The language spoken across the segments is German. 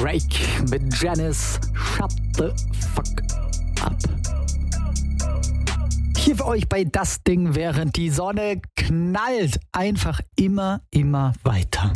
Drake mit Janice. Shut the fuck up. Hier für euch bei Das Ding, während die Sonne knallt. Einfach immer weiter.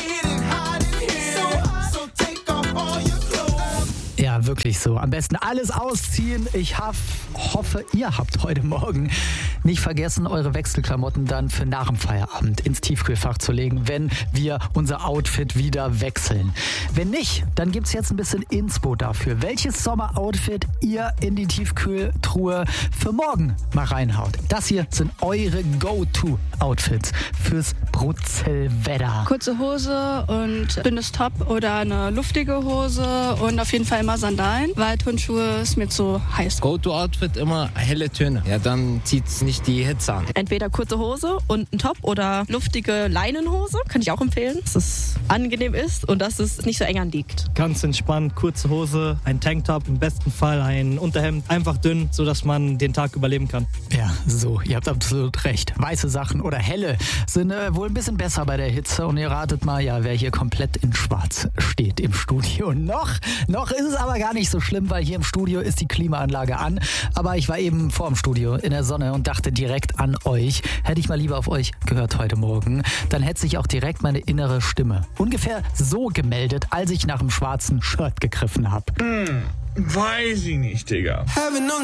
Ja, wirklich so. Am besten alles ausziehen. Ich hoffe, ihr habt heute Morgen nicht vergessen, eure Wechselklamotten dann für nach dem Feierabend ins Tiefkühlfach zu legen, wenn wir unser Outfit wieder wechseln. Wenn nicht, dann gibt's jetzt ein bisschen Inspo dafür, welches Sommeroutfit ihr in die Tiefkühltruhe für morgen mal reinhaut. Das hier sind eure Go-To-Outfits fürs Brutzelwetter. Kurze Hose und dünnes Top oder eine luftige Hose und auf jeden Fall immer Sandalen, weil Turnschuhe ist mir zu heiß. Go-To-Outfit immer helle Töne. Ja, dann zieht's nicht die Hitze an. Entweder kurze Hose und ein Top oder luftige Leinenhose. Kann ich auch empfehlen, dass es angenehm ist und dass es nicht so eng anliegt. Ganz entspannt, kurze Hose, ein Tanktop, im besten Fall ein Unterhemd. Einfach dünn, sodass man den Tag überleben kann. Ja, so, ihr habt absolut recht. Weiße Sachen oder helle sind wohl ein bisschen besser bei der Hitze. Und ihr ratet mal, ja, wer hier komplett in Schwarz steht im Studio. Noch ist es aber gar nicht so schlimm, weil hier im Studio ist die Klimaanlage an. Aber ich war eben vor dem Studio in der Sonne und dachte direkt an euch. Hätte ich mal lieber auf euch gehört heute Morgen, dann hätte sich auch direkt meine innere Stimme ungefähr so gemeldet, als ich nach dem schwarzen Shirt gegriffen habe. Weiß ich nicht, Digga.